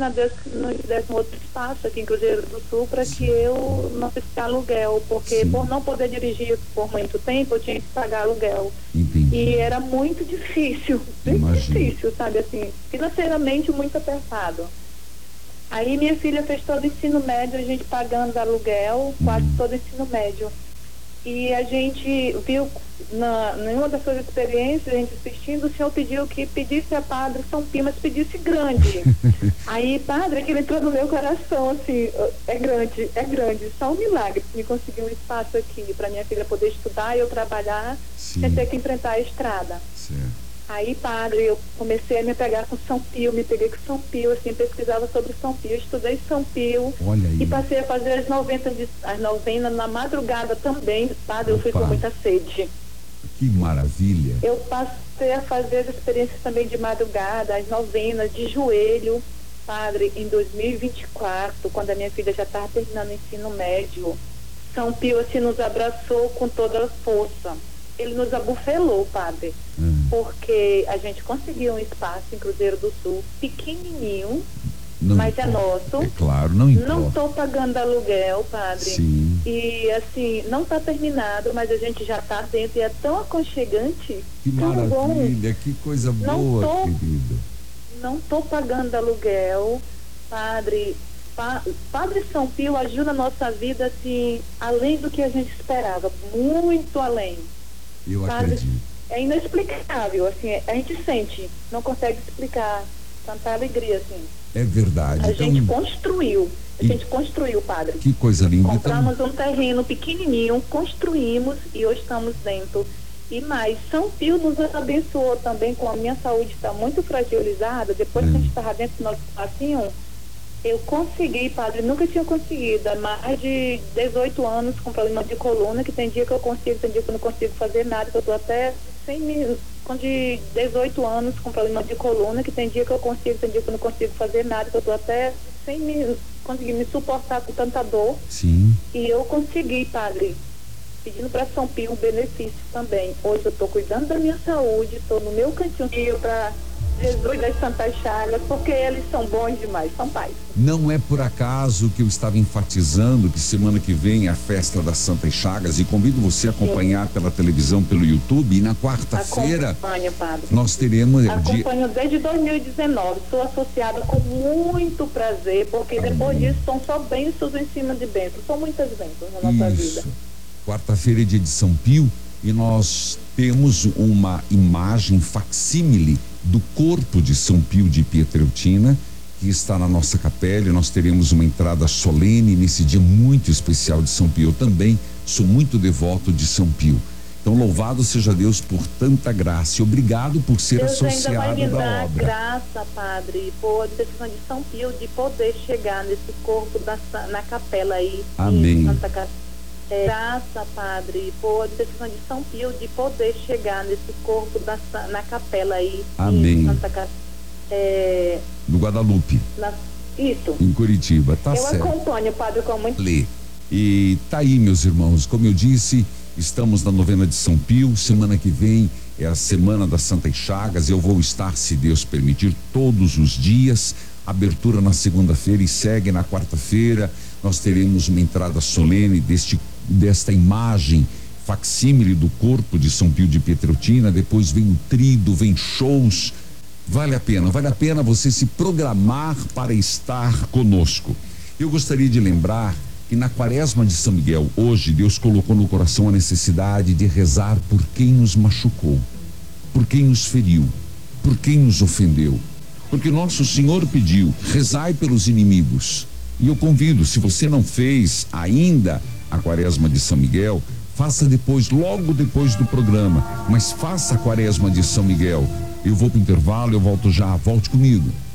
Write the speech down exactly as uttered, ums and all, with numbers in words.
pedindo a Deus que nos desse um outro espaço aqui em Cruzeiro do Sul para que eu não fizesse aluguel, porque Sim. por não poder dirigir por muito tempo, eu tinha que pagar aluguel. Entendi. E era muito difícil, bem Imagino. difícil, sabe, assim, financeiramente muito apertado. Aí minha filha fez todo o ensino médio, a gente pagando aluguel, quase Hum. todo o ensino médio. E a gente viu, na, em uma das suas experiências, a gente assistindo, o senhor pediu que pedisse a Padre São Pio, mas pedisse grande. Aí, Padre, aquilo entrou no meu coração, assim, é grande, é grande, só um milagre me conseguir um espaço aqui para minha filha poder estudar e eu trabalhar, Sim. sem ter que enfrentar a estrada. Certo. Aí, Padre, eu comecei a me pegar com São Pio, me peguei com São Pio, assim, pesquisava sobre São Pio, estudei São Pio. Olha aí. E passei a fazer as novenas, de, as novenas na madrugada também, Padre, eu Opa. fui com muita sede. Que maravilha. Eu passei a fazer as experiências também de madrugada, as novenas de joelho, Padre, em dois mil e vinte e quatro, quando a minha filha já estava terminando o ensino médio. São Pio, assim, nos abraçou com toda a força. Ele nos abufelou, Padre, hum. porque a gente conseguiu um espaço em Cruzeiro do Sul, pequenininho, não mas importa. É nosso. É claro, não importa. Não estou pagando aluguel, Padre. Sim. E, assim, não está terminado, mas a gente já está dentro e é tão aconchegante. Que tão maravilha, bom. Que coisa não boa, tô, querido. Não estou pagando aluguel, Padre. Pa, Padre São Pio ajuda a nossa vida, assim, além do que a gente esperava, muito além. Eu Padre, acredito. É inexplicável, assim, a gente sente, não consegue explicar tanta alegria, assim. É verdade. A então, gente construiu, a e, gente construiu, Padre. Que coisa linda. Compramos então... um terreno pequenininho, construímos e hoje estamos dentro. E mais, São Pio nos abençoou também, com a minha saúde está muito fragilizada, depois hum. que a gente estava dentro do nosso espacinho, eu consegui, Padre, nunca tinha conseguido, há mais de dezoito anos com problema de coluna, que tem dia que eu consigo, tem dia que eu não consigo fazer nada, que eu estou até sem me... com de dezoito anos com problema de coluna, que tem dia que eu consigo, tem dia que eu não consigo fazer nada, que eu estou até sem me... conseguir me suportar com tanta dor. Sim. E eu consegui, Padre, pedindo para São Pio um benefício também. Hoje eu estou cuidando da minha saúde, estou no meu cantinho para Jesus das Santas Chagas, porque eles são bons demais, são pais. Não é por acaso que eu estava enfatizando que semana que vem é a festa das Santas Chagas e convido você a acompanhar Sim. pela televisão, pelo YouTube, e na quarta-feira nós teremos... Acompanho dia... desde dois mil e dezenove, sou associada com muito prazer, porque Amém. Depois disso são só bênçãos em cima de bênçãos, são muitas bênçãos na nossa Isso. vida. Quarta-feira é dia de São Pio e nós temos uma imagem facsímile do corpo de São Pio de Pietreutina, que está na nossa capela, e nós teremos uma entrada solene nesse dia muito especial de São Pio. Eu também sou muito devoto de São Pio. Então, louvado seja Deus por tanta graça e obrigado por ser Deus associado ainda vai me da dar obra. Graça, Padre, por decisão de São Pio, de poder chegar nesse corpo da, na capela aí. Amém. Em Santa Ca... É, graça, Padre, por decisão de São Pio, de poder chegar nesse corpo da, na capela aí. Amém. Em Santa Ca... é... No Guadalupe. Na... Isso. Em Curitiba, tá eu certo. Eu acompanho, Padre, com muito... Lê. E tá aí, meus irmãos, como eu disse, estamos na novena de São Pio, semana que vem é a semana das Santas Chagas, eu vou estar, se Deus permitir, todos os dias, abertura na segunda-feira e segue na quarta-feira, nós teremos uma entrada solene deste, desta imagem facsímile do corpo de São Pio de Pietreutina, depois vem o trido, vem shows, vale a pena, vale a pena você se programar para estar conosco. Eu gostaria de lembrar que na quaresma de São Miguel, hoje, Deus colocou no coração a necessidade de rezar por quem nos machucou, por quem nos feriu, por quem nos ofendeu. Porque nosso Senhor pediu, rezai pelos inimigos. E eu convido, se você não fez ainda a quaresma de São Miguel, faça depois, logo depois do programa, mas faça a quaresma de São Miguel. Eu vou para o intervalo, eu volto já, volte comigo.